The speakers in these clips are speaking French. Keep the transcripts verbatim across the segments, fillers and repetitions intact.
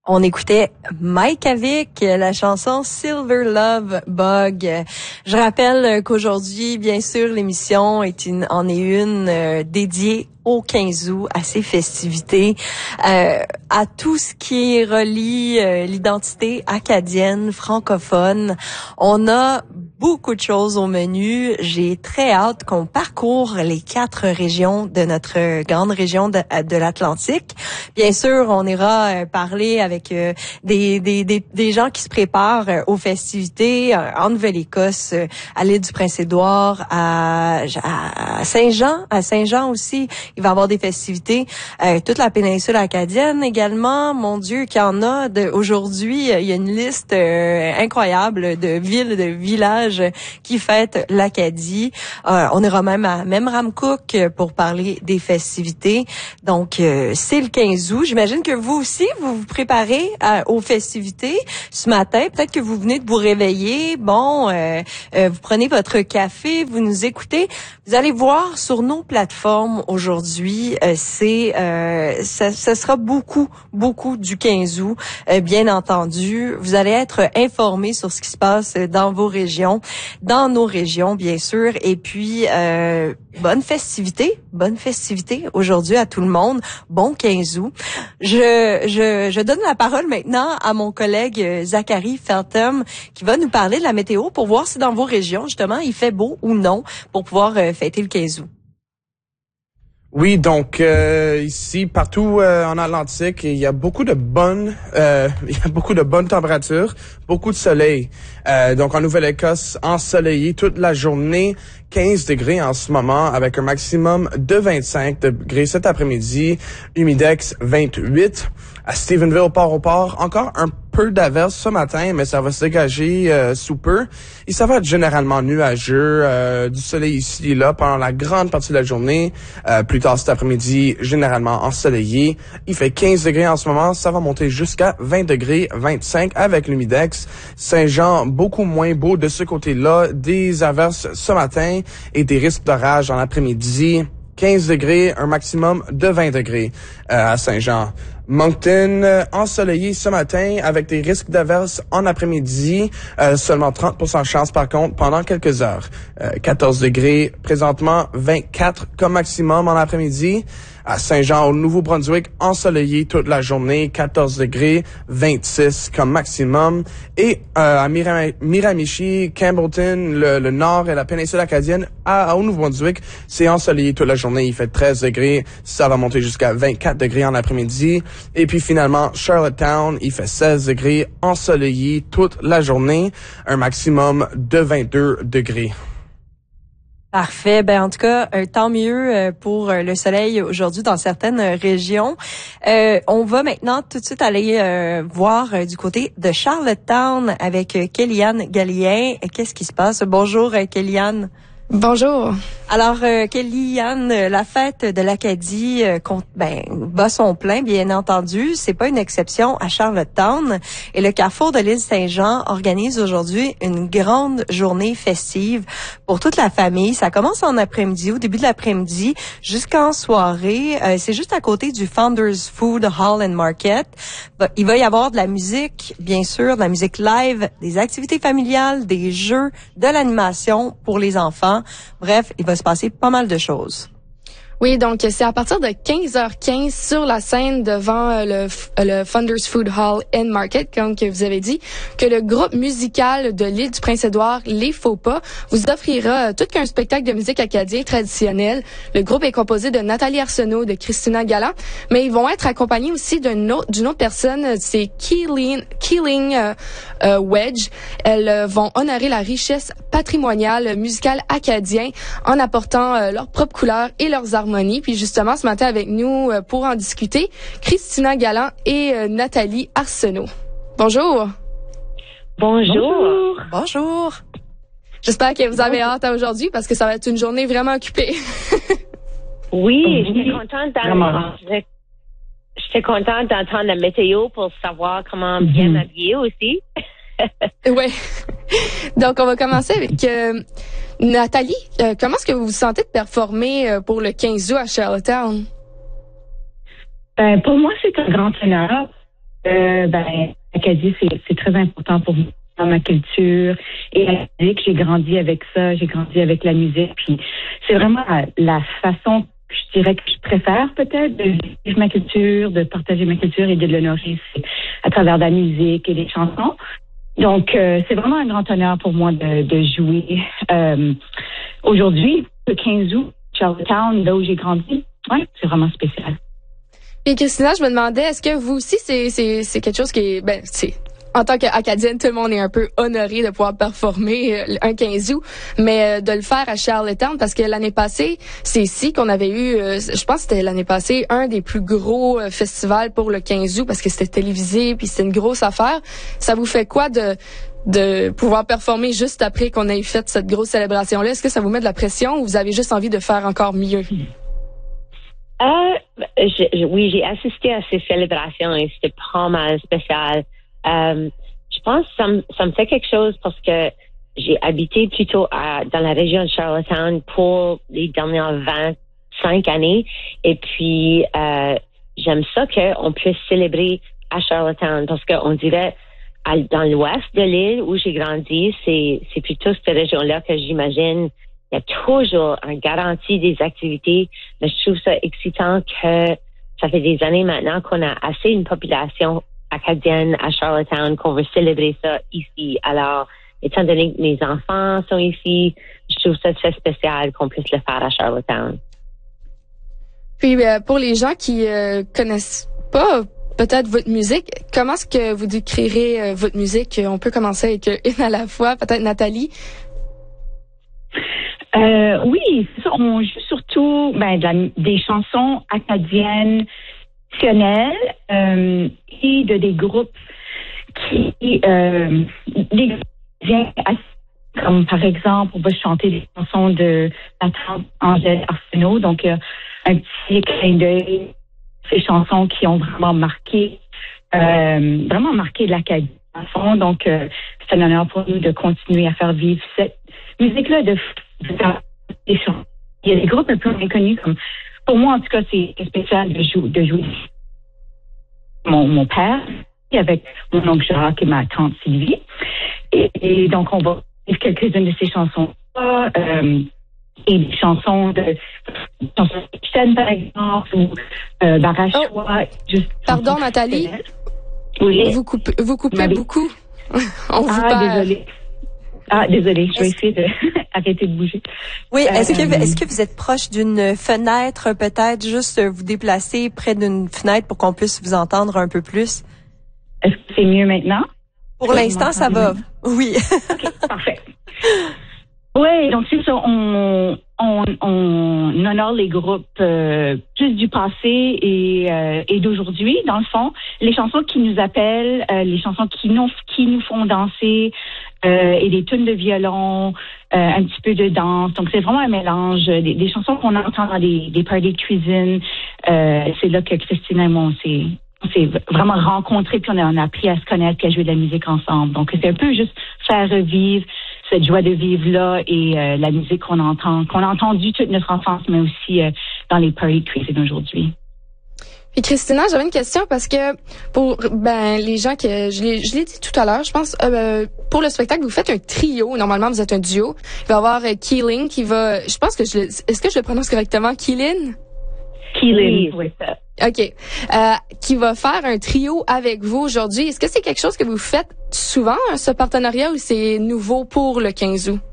On écoutait Mike Avick, la chanson Silver Love Bug. Je rappelle qu'aujourd'hui, bien sûr, l'émission est une, en est une euh, dédiée au quinze août, à ses festivités, euh, à tout ce qui relie euh, l'identité acadienne, francophone. On a beaucoup de choses au menu. J'ai très hâte qu'on parcourt les quatre régions de notre grande région de, de l'Atlantique. Bien sûr, on ira euh, parler avec euh, des, des, des, des gens qui se préparent euh, aux festivités euh, en Nouvelle-Écosse, euh, à l'île du Prince-Édouard, à, à Saint-Jean, à Saint-Jean aussi. Il va y avoir des festivités. Euh, toute la péninsule acadienne également. Mon Dieu, qu'il y en a. De, aujourd'hui, il y a une liste euh, incroyable de villes, de villages qui fêtent l'Acadie. Euh, on ira même à Memramcook pour parler des festivités. Donc, euh, c'est le quinze août. J'imagine que vous aussi, vous vous préparez à, aux festivités ce matin. Peut-être que vous venez de vous réveiller. Bon, euh, euh, vous prenez votre café, vous nous écoutez. Vous allez voir sur nos plateformes aujourd'hui. Aujourd'hui, euh, c'est euh, ça, ça sera beaucoup, beaucoup du quinze août, euh, bien entendu. Vous allez être informés sur ce qui se passe dans vos régions, dans nos régions, bien sûr. Et puis, euh, bonne festivité, bonne festivité aujourd'hui à tout le monde. Bon quinze août. Je, je, je donne la parole maintenant à mon collègue Zachary Feltham qui va nous parler de la météo pour voir si dans vos régions, justement, il fait beau ou non pour pouvoir euh, fêter le quinze août. Oui, donc euh, ici, partout euh, en Atlantique, il y a beaucoup de bonnes, euh, il y a beaucoup de bonnes températures, beaucoup de soleil. Euh, donc en Nouvelle-Écosse, ensoleillé toute la journée, quinze degrés en ce moment, avec un maximum de vingt-cinq degrés cet après-midi, humidex vingt-huit. À Stephenville, Port-au-Port, encore un peu d'averse ce matin, mais ça va se dégager euh, sous peu. Et ça va être généralement nuageux, euh, du soleil ici et là pendant la grande partie de la journée. Euh, plus tard cet après-midi, généralement ensoleillé. Il fait quinze degrés en ce moment, ça va monter jusqu'à vingt degrés, vingt-cinq avec l'humidex. Saint-Jean, beaucoup moins beau de ce côté-là. Des averses ce matin et des risques d'orage dans l'après-midi. quinze degrés, un maximum de vingt degrés euh, à Saint-Jean. Moncton, euh, ensoleillé ce matin avec des risques d'averses en après-midi. Euh, seulement trente pour cent de chance par contre pendant quelques heures. Euh, quatorze degrés, présentement vingt-quatre comme maximum en après-midi. À Saint-Jean, au Nouveau-Brunswick, ensoleillé toute la journée, quatorze degrés, vingt-six comme maximum. Et euh, à Miram- Miramichi, Campbellton, le, le nord et la péninsule acadienne, à, au Nouveau-Brunswick, c'est ensoleillé toute la journée. Il fait treize degrés, ça va monter jusqu'à vingt-quatre degrés en après-midi. Et puis finalement, Charlottetown, il fait seize degrés, ensoleillé toute la journée, un maximum de vingt-deux degrés. Parfait. Ben en tout cas, euh, tant mieux euh, pour euh, le soleil aujourd'hui dans certaines euh, régions. Euh, on va maintenant tout de suite aller euh, voir euh, du côté de Charlottetown avec euh, Kellyanne Gallien. Qu'est-ce qui se passe? Bonjour euh, Kellyanne. Bonjour. Alors, euh, Kellyanne, la fête de l'Acadie euh, compte, ben, bat son plein, bien entendu. C'est pas une exception à Charlottetown. Et le Carrefour de l'île Saint-Jean organise aujourd'hui une grande journée festive pour toute la famille. Ça commence en après-midi, au début de l'après-midi, jusqu'en soirée. Euh, c'est juste à côté du Founders Food Hall and Market. Il va y avoir de la musique, bien sûr, de la musique live, des activités familiales, des jeux, de l'animation pour les enfants. Bref, il va se passer pas mal de choses. Oui, donc c'est à partir de quinze heures quinze sur la scène devant le, le Founders Food Hall and Market, comme que vous avez dit, que le groupe musical de l'île du Prince-Édouard, Les Faux Pas, vous offrira tout qu'un spectacle de musique acadien traditionnel. Le groupe est composé de Nathalie Arsenault, de Christina Galland, mais ils vont être accompagnés aussi d'une autre, d'une autre personne, c'est Keeling, Keeling euh, euh, Wedge. Elles euh, vont honorer la richesse patrimoniale musicale acadienne en apportant euh, leurs propres couleurs et leurs harmonies. Puis justement, ce matin avec nous euh, pour en discuter, Christina Galland et euh, Nathalie Arsenault. Bonjour. Bonjour. Bonjour. J'espère que vous avez hâte à aujourd'hui parce que ça va être une journée vraiment occupée. Oui, j'étais contente d'entendre. J'étais contente d'entendre la météo pour savoir comment bien m'habiller aussi. Ouais. Donc, on va commencer avec euh, Nathalie. Euh, comment est-ce que vous vous sentez de performer euh, pour le quinze août à Charlottetown? Ben, pour moi, c'est un grand honneur. Euh, ben, l'Acadie, c'est, c'est très important pour moi, dans ma culture. Et la musique, j'ai grandi avec ça, j'ai grandi avec la musique. Puis c'est vraiment la, la façon que je dirais que je préfère peut-être de vivre ma culture, de partager ma culture et de l'honorer, c'est à travers la musique et les chansons. Donc, euh, c'est vraiment un grand honneur pour moi de, de jouer euh, aujourd'hui, le quinze août, Charlottetown, là où j'ai grandi. Ouais, c'est vraiment spécial. Et Christina, je me demandais, est-ce que vous aussi, c'est, c'est, c'est quelque chose qui est, ben, c'est, en tant qu'Acadienne, tout le monde est un peu honoré de pouvoir performer euh, un quinze août, mais euh, de le faire à Charlottetown, parce que l'année passée, c'est ici qu'on avait eu, euh, je pense que c'était l'année passée, un des plus gros euh, festivals pour le quinze août, parce que c'était télévisé, puis c'était une grosse affaire. Ça vous fait quoi de de pouvoir performer juste après qu'on ait fait cette grosse célébration-là? Est-ce que ça vous met de la pression ou vous avez juste envie de faire encore mieux? Euh, je, je, oui, j'ai assisté à ces célébrations et c'était pas mal spécial. Euh, je pense que ça me, ça me fait quelque chose parce que j'ai habité plutôt à, dans la région de Charlottetown pour les dernières vingt-cinq années. Et puis, euh, j'aime ça qu'on puisse célébrer à Charlottetown parce qu'on dirait à, dans l'ouest de l'île où j'ai grandi, c'est, c'est plutôt cette région-là que j'imagine. Il y a toujours une garantie des activités, mais je trouve ça excitant que ça fait des années maintenant qu'on a assez une population acadienne à Charlottetown qu'on veut célébrer ça ici. Alors, étant donné que mes enfants sont ici, je trouve ça très spécial qu'on puisse le faire à Charlottetown. Puis, euh, pour les gens qui euh, connaissent pas peut-être votre musique, comment est-ce que vous décrirez euh, votre musique? On peut commencer avec une à la fois, peut-être Nathalie. Euh, oui, on joue surtout ben, de la, des chansons acadiennes traditionnelles euh, et de des groupes qui euh, des groupes comme par exemple, on va chanter des chansons de la tante Angèle Arsenault, donc euh, un petit clin d'œil, ces chansons qui ont vraiment marqué, euh, vraiment marqué l'Acadie. Donc, euh, c'est un honneur pour nous de continuer à faire vivre cette musique-là de il y a des groupes un peu inconnus comme pour moi en tout cas c'est spécial de jouer de jouer mon, mon père avec mon oncle Jacques et ma tante Sylvie et, et donc on va vivre quelques-unes de ces chansons euh, et des chansons de chansons de par exemple ou euh, Barachois oh. juste Pardon Nathalie, oui. vous coupez, vous coupez beaucoup. On vous ah, perd. désolée. Ah, désolée, je vais essayer de arrêter de bouger. Oui, est-ce que, euh, est-ce que vous êtes proche d'une fenêtre, peut-être, juste vous déplacer près d'une fenêtre pour qu'on puisse vous entendre un peu plus? Est-ce que c'est mieux maintenant? Pour oui, l'instant, ça va. Maintenant? Oui. OK, parfait. Oui, donc c'est ça, on, on, on honore les groupes euh, plus du passé et, euh, et d'aujourd'hui, dans le fond. Les chansons qui nous appellent, euh, les chansons qui nous, qui nous font danser, Euh, et des tunes de violon, euh, un petit peu de danse. Donc, c'est vraiment un mélange. Des, des chansons qu'on entend dans des, des parties de cuisine. Euh, c'est là que Christina et moi, on s'est, on s'est vraiment rencontrés, puis on a, on a appris à se connaître et à jouer de la musique ensemble. Donc, c'est un peu juste faire revivre cette joie de vivre-là et euh, la musique qu'on entend, qu'on a entendue toute notre enfance, mais aussi euh, dans les parties de cuisine aujourd'hui. Puis Christina, j'avais une question parce que pour ben les gens que je l'ai je l'ai dit tout à l'heure, je pense euh, pour le spectacle vous faites un trio. Normalement vous êtes un duo. Il va y avoir euh, Keeling qui va, je pense que je le, est-ce que je le prononce correctement, Keeling? Keeling, oui. Ok, euh, qui va faire un trio avec vous aujourd'hui. Est-ce que c'est quelque chose que vous faites souvent, ce partenariat, ou c'est nouveau pour le quinze août?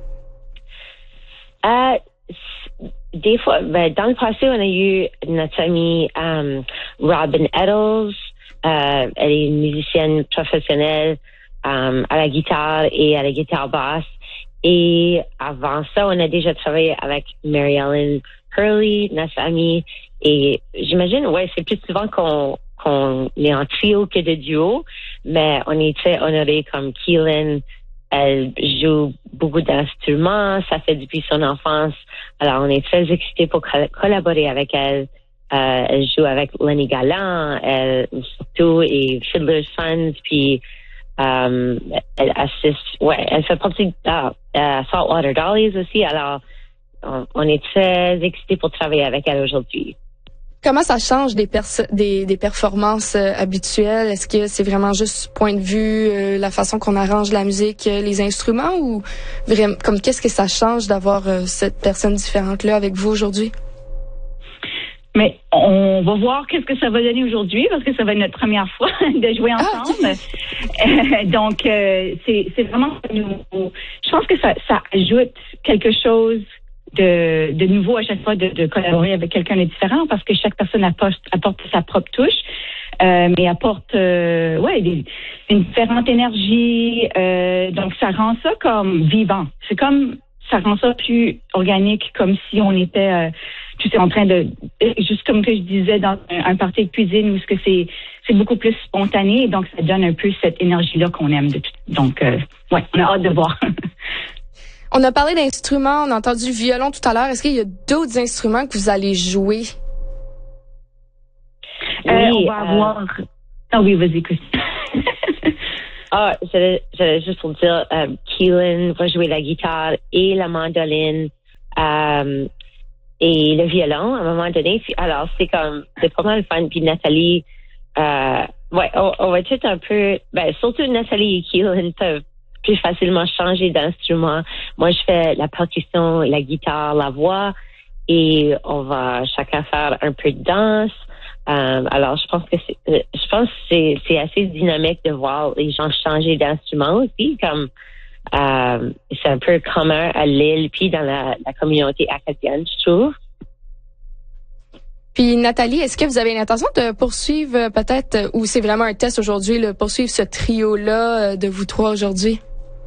Euh, Des fois, ben, dans le passé, on a eu notre amie um, Robin Eddles. Euh, elle est une musicienne professionnelle um, à la guitare et à la guitare basse. Et avant ça, on a déjà travaillé avec Mary Ellen Hurley, notre amie. Et j'imagine, ouais, c'est plus souvent qu'on, qu'on est en trio que de duo, mais on est très honorés comme Keelan. Elle joue beaucoup d'instruments, ça fait depuis son enfance. Alors, on est très excités pour collaborer avec elle. Euh, elle joue avec Lenny Galland, elle, surtout, et Fiddler's Sons, puis euh, elle assiste, ouais, elle fait partie de uh, Saltwater Dollies aussi. Alors, on, on est très excités pour travailler avec elle aujourd'hui. Comment ça change des, perso- des, des performances euh, habituelles? Est-ce que c'est vraiment juste point de vue, euh, la façon qu'on arrange la musique, euh, les instruments, ou vraiment, comme qu'est-ce que ça change d'avoir euh, cette personne différente-là avec vous aujourd'hui? Mais on va voir qu'est-ce que ça va donner aujourd'hui, parce que ça va être notre première fois de jouer ensemble. Ah, okay. euh, donc, euh, c'est, c'est vraiment nouveau. Je pense que ça, ça ajoute quelque chose de, de nouveau à chaque fois de, de collaborer avec quelqu'un de différent, parce que chaque personne apporte, apporte sa propre touche, euh, mais apporte euh, ouais des, une différente énergie. Euh, donc, ça rend ça comme vivant. C'est comme ça rend ça plus organique, comme si on était, euh, tu sais, en train de, juste comme que je disais dans un, un party de cuisine où ce que c'est, c'est beaucoup plus spontané, et donc ça donne un peu cette énergie-là qu'on aime. De tout. Donc, euh, ouais, on a hâte de voir. On a parlé d'instruments, on a entendu le violon tout à l'heure. Est-ce qu'il y a d'autres instruments que vous allez jouer? Euh, oui, on va euh... avoir. Ah oui, vas-y, Christine. Ah, j'allais, j'allais juste pour dire, euh, Keelan va jouer la guitare et la mandoline euh, et le violon à un moment donné. Alors, c'est comme, c'est pas mal fun. Puis Nathalie, euh, ouais, on, on va tout un peu, ben, surtout Nathalie et Keelan peuvent plus facilement changer d'instrument. Moi, je fais la percussion, la guitare, la voix, et on va chacun faire un peu de danse. Euh, alors, je pense que c'est, je pense que c'est, c'est assez dynamique de voir les gens changer d'instrument aussi, comme euh, c'est un peu commun à Lille puis dans la, la communauté acadienne, je trouve. Puis Nathalie, est-ce que vous avez l'intention de poursuivre peut-être, ou c'est vraiment un test aujourd'hui, le poursuivre ce trio-là de vous trois aujourd'hui?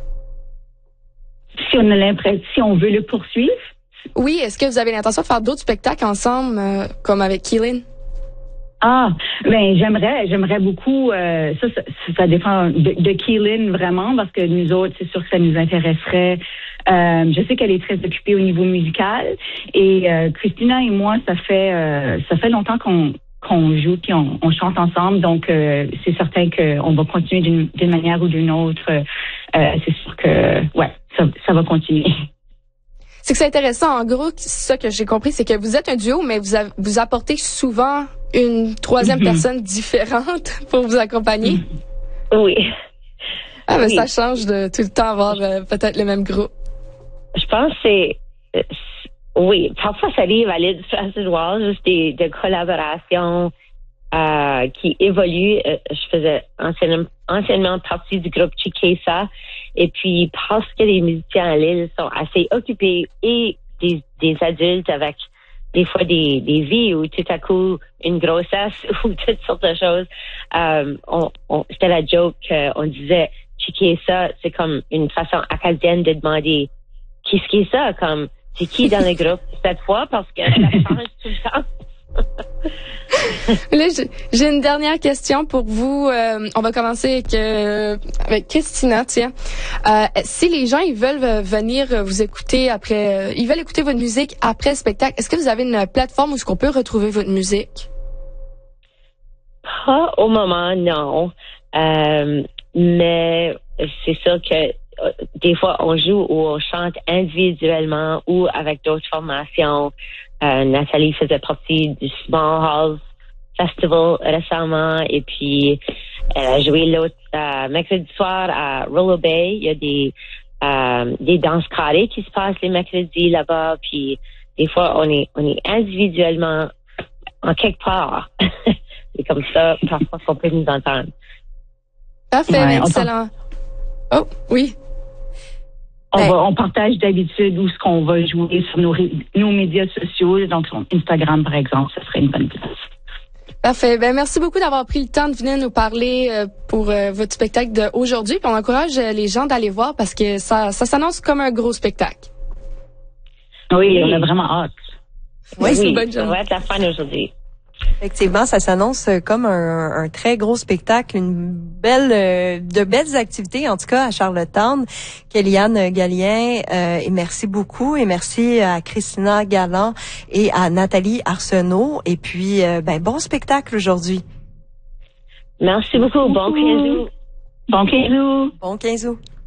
Si on a l'impression, si on veut le poursuivre? Oui, est-ce que vous avez l'intention de faire d'autres spectacles ensemble, euh, comme avec Keelan? Ah, ben j'aimerais, j'aimerais beaucoup. Euh, ça, ça, ça dépend de, de Keelan vraiment, parce que nous autres, c'est sûr que ça nous intéresserait. Euh, je sais qu'elle est très occupée au niveau musical, et euh, Christina et moi, ça fait euh, ça fait longtemps qu'on qu'on joue puis on, on chante ensemble, donc euh, c'est certain qu'on va continuer d'une, d'une manière ou d'une autre. Euh, c'est sûr que ouais, ça, ça va continuer. C'est que c'est intéressant. En gros, ça que j'ai compris, c'est que vous êtes un duo, mais vous avez, vous apportez souvent une troisième mm-hmm. personne différente pour vous accompagner. Oui. Ah, mais oui. Ça change de tout le temps avoir euh, peut-être le même groupe. Je pense que c'est, c'est oui, parfois ça arrive à l'île du Festival, juste des, des collaborations euh, qui évoluent. Je faisais anciennement, anciennement partie du groupe Chikesa, et puis parce que les musiciens à l'île sont assez occupés, et des, des adultes avec des fois des, des vies ou tout à coup une grossesse ou toutes sortes de choses, euh, on, on, c'était la joke qu'on disait Chikesa, c'est comme une façon acadienne de demander qu'est-ce qui est ça, comme c'est qui dans le groupe cette fois, parce que ça change tout le temps. Là, j'ai une dernière question pour vous. Euh, on va commencer avec, euh, avec Christina, tiens. Euh, si les gens ils veulent venir vous écouter après, euh, ils veulent écouter votre musique après le spectacle, est-ce que vous avez une plateforme où est-ce qu'on peut retrouver votre musique? Pas au moment, non. Euh, mais c'est sûr que des fois, on joue ou on chante individuellement ou avec d'autres formations. Euh, Nathalie faisait partie du Small Halls Festival récemment, et puis elle a joué l'autre euh, mercredi soir à Rollo Bay. Il y a des euh, des danses carrées qui se passent les mercredis là-bas, puis des fois on est on est individuellement en quelque part. C'est comme ça parfois qu'on peut nous entendre. Parfait, ouais, excellent. Oh oui. On, va, on partage d'habitude où ce qu'on va jouer sur nos, nos médias sociaux, donc sur Instagram par exemple, ça serait une bonne place. Parfait. Ben merci beaucoup d'avoir pris le temps de venir nous parler euh, pour euh, votre spectacle d'aujourd'hui. Puis on encourage euh, les gens d'aller voir parce que ça, ça s'annonce comme un gros spectacle. Oui, on a vraiment hâte. Oui, oui c'est une bonne journée. Ça va être la fin aujourd'hui. Effectivement, ça s'annonce comme un, un très gros spectacle, une belle, euh, de belles activités, en tout cas à Charlottetown. Kellyanne Gallien, euh, et merci beaucoup, et merci à Christina Galland et à Nathalie Arsenault. Et puis, euh, ben bon spectacle aujourd'hui. Merci beaucoup. Bon quinze août. Bon quinze août. Bon quinze août.